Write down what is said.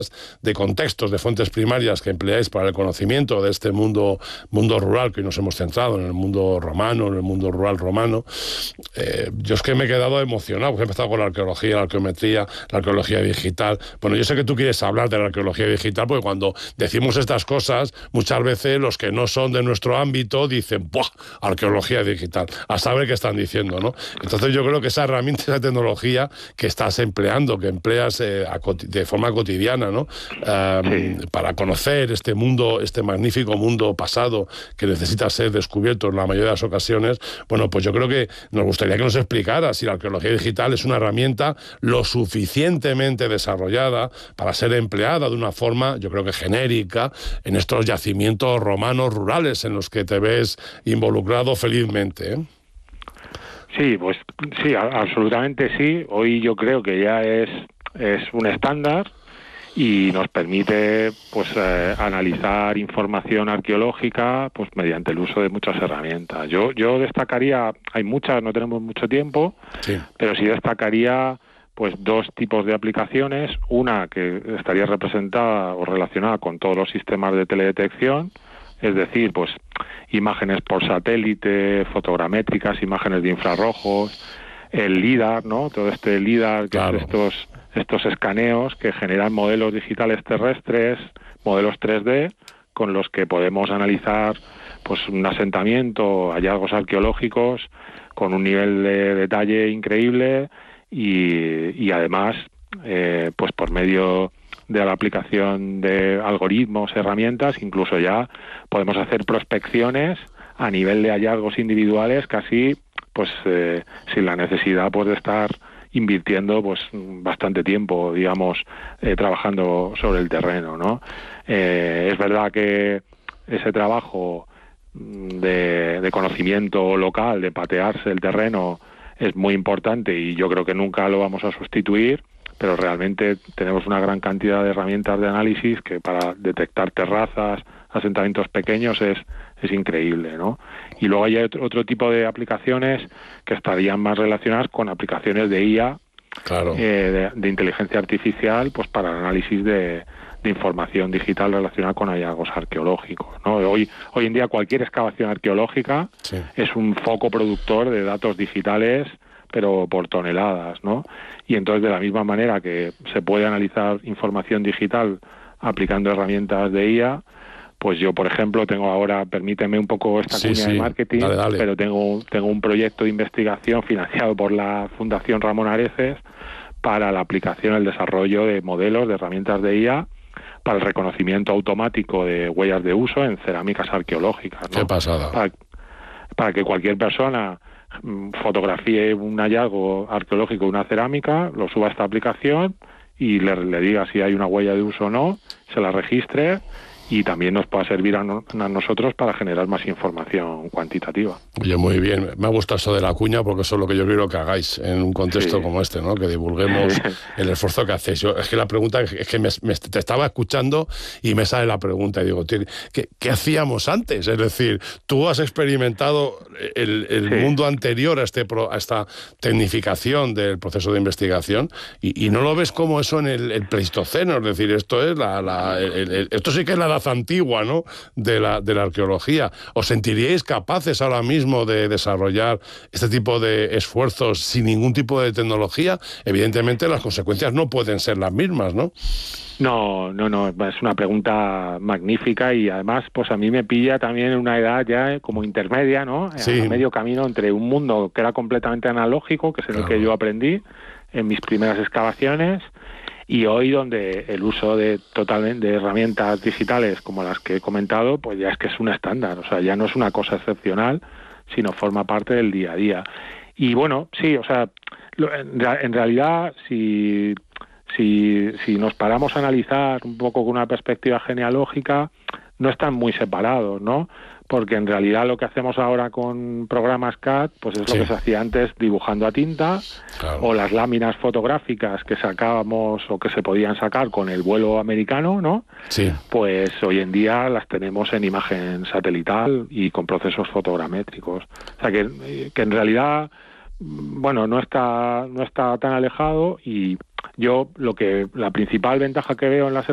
de contextos, de fuentes primarias que empleáis para el conocimiento de este mundo rural, que hoy nos hemos centrado en el mundo romano, en el mundo rural romano. Yo es que me he quedado emocionado, porque he empezado con la arqueología, la arqueometría, la arqueología digital. Bueno, yo sé que tú quieres hablar de la arqueología digital, porque cuando decimos estas cosas, muchas veces los que no son de nuestro ámbito dicen, ¡buah! Arqueología digital, a saber qué están diciendo, ¿no? Entonces yo creo que esa herramienta, esa tecnología que estás empleando, que empleas de forma cotidiana, ¿no? Para conocer este mundo, este magnífico mundo pasado que necesita ser descubierto en la mayoría de las ocasiones, bueno, pues yo creo que nos gustaría que nos explicara si la arqueología digital es una herramienta lo suficientemente desarrollada para ser empleada de una forma, yo creo que genérica, en estos yacimientos romanos rurales en los que te ves involucrado felizmente, ¿eh? Sí, pues sí, absolutamente sí. Hoy yo creo que ya es un estándar y nos permite pues analizar información arqueológica pues mediante el uso de muchas herramientas. Yo destacaría, hay muchas, no tenemos mucho tiempo, sí, pero sí destacaría pues dos tipos de aplicaciones. Una que estaría representada o relacionada con todos los sistemas de teledetección, es decir, pues imágenes por satélite, fotogramétricas, imágenes de infrarrojos, el LIDAR, ¿no? Todo este LIDAR, que claro, es estos escaneos que generan modelos digitales terrestres, modelos 3D, con los que podemos analizar pues un asentamiento, hallazgos arqueológicos con un nivel de detalle increíble y además pues por medio de la aplicación de algoritmos, herramientas, incluso ya podemos hacer prospecciones a nivel de hallazgos individuales casi pues sin la necesidad pues de estar invirtiendo pues bastante tiempo, digamos, trabajando sobre el terreno, ¿no? Es verdad que ese trabajo de conocimiento local, de patearse el terreno, es muy importante y yo creo que nunca lo vamos a sustituir, pero realmente tenemos una gran cantidad de herramientas de análisis que para detectar terrazas, asentamientos pequeños es increíble, ¿no? Y luego hay otro tipo de aplicaciones que estarían más relacionadas con aplicaciones de IA, claro, de inteligencia artificial, pues para el análisis de información digital relacionada con hallazgos arqueológicos, ¿no? Hoy en día cualquier excavación arqueológica sí, es un foco productor de datos digitales, pero por toneladas, ¿no? Y entonces de la misma manera que se puede analizar información digital aplicando herramientas de IA, pues yo, por ejemplo, tengo ahora, permíteme un poco esta cuña de marketing, dale. Pero tengo un proyecto de investigación financiado por la Fundación Ramón Areces para la aplicación, el desarrollo de modelos de herramientas de IA para el reconocimiento automático de huellas de uso en cerámicas arqueológicas, ¿no? Qué pasada. Para que cualquier persona fotografíe un hallazgo arqueológico de una cerámica, lo suba a esta aplicación y le diga si hay una huella de uso o no, se la registre y también nos pueda servir a nosotros para generar más información cuantitativa. Oye, muy bien. Me ha gustado eso de la cuña porque eso es lo que yo quiero que hagáis en un contexto sí, como este, ¿no? Que divulguemos el esfuerzo que hacéis. Es que la pregunta es que te estaba escuchando y me sale la pregunta y digo, ¿qué hacíamos antes? Es decir, tú has experimentado el sí, mundo anterior a esta tecnificación del proceso de investigación y no lo ves como eso en el Pleistoceno. Es decir, esto es esto sí que es la edad antigua, ¿no? de la arqueología. ¿Os sentiríais capaces ahora mismo de desarrollar este tipo de esfuerzos sin ningún tipo de tecnología? Evidentemente las consecuencias no pueden ser las mismas, ¿no? No, es una pregunta magnífica y además pues a mí me pilla también en una edad ya como intermedia, ¿no? Sí. A medio camino entre un mundo que era completamente analógico, que es en el que yo aprendí en mis primeras excavaciones, y hoy donde el uso de herramientas digitales como las que he comentado, pues ya es que es un estándar, o sea, ya no es una cosa excepcional, sino forma parte del día a día. Y bueno, sí, o sea, en realidad si nos paramos a analizar un poco con una perspectiva genealógica, no están muy separados, ¿no? Porque en realidad lo que hacemos ahora con programas CAD, pues es lo que se hacía antes dibujando a tinta, claro, o las láminas fotográficas que sacábamos o que se podían sacar con el vuelo americano, ¿no? Sí. Pues hoy en día las tenemos en imagen satelital y con procesos fotogramétricos. O sea que en realidad, bueno, no está tan alejado y yo la principal ventaja que veo en las